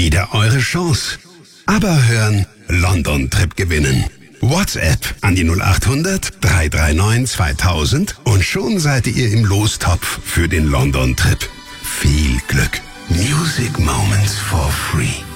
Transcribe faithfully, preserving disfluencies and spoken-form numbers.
wieder eure Chance. Aber hören, London-Trip gewinnen. WhatsApp an die null acht hundert, drei drei neun, zweitausend und schon seid ihr im Lostopf für den London-Trip. Viel Glück. Music Moments for free.